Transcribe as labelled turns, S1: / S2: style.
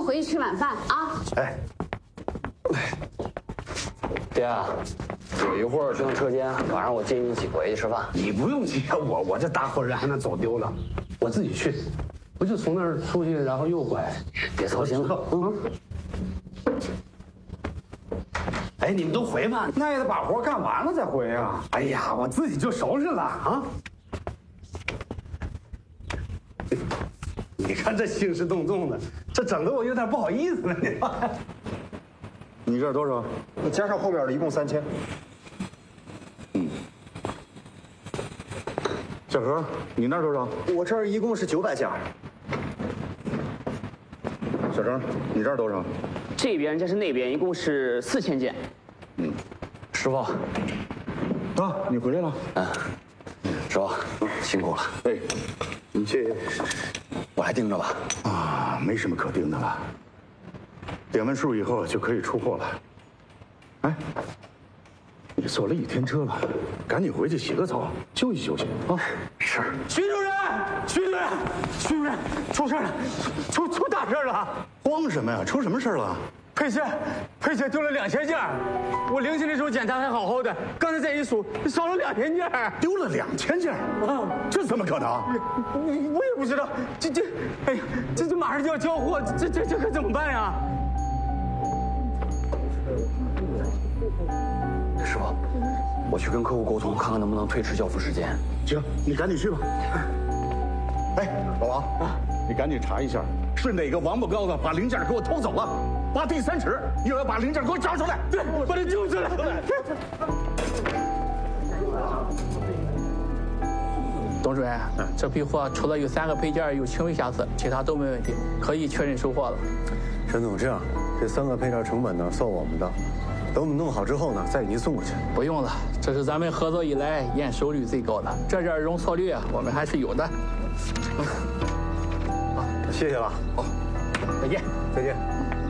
S1: 回去吃晚饭啊。
S2: 哎，
S3: 爹，有一会儿去趟车间，晚上我接你一起回去吃饭。
S2: 你不用接我，我这大活人还能走丢了，我自己去，不就从那儿出去，然后右拐。
S3: 别操心了。
S2: 哎，你们都回吧，
S4: 那也得把活干完了再回啊。
S2: 哎呀，我自己就收拾了啊。你看这兴师动众的，这整得我有点不好意思了。
S5: 你这儿多少？
S4: 加上后边的一共3000。
S5: 小何，你那儿多少？
S4: 我这儿一共是900件。
S5: 小张，你这儿多少？
S3: 这边加上那边一共是4000件。师傅，
S5: 啊，你回来了。
S3: 师傅，辛苦了。
S5: 哎，你这
S3: 我来盯着吧。
S5: 啊，没什么可盯的了。点完数以后就可以出货了。哎，你坐了一天车了，赶紧回去洗个澡，休息休息啊。
S3: 是。
S4: 徐主任，徐主任，徐主任，出事了，出大事了！
S5: 慌什么呀？出什么事了？
S4: 配件丢了2000件，我凌晨的时候检查还好好的，刚才再一数，少了2000件，
S5: 丢了2000件啊！这怎么可能？
S4: 我也不知道，哎呀，这马上就要交货，这可怎么办呀？
S3: 师傅，我去跟客户沟通，看看能不能推迟交付时间。
S5: 行，你赶紧去吧。哎，老王啊，你赶紧查一下，是哪个王八羔子把零件给我偷走了？挖地3尺，又要把零件给我找出来。
S4: 对，把它揪出来。
S6: 董主任，这批货除了有3个配件有轻微瑕疵，其他都没问题，可以确认收货了。
S7: 陈总，这样，这3个配件成本呢算我们的，等我们弄好之后呢，再给您送过去。
S6: 不用了，这是咱们合作以来验收率最高的，这点容错率我们还是有的。
S7: 谢谢了，好，
S6: 再见，
S7: 再见。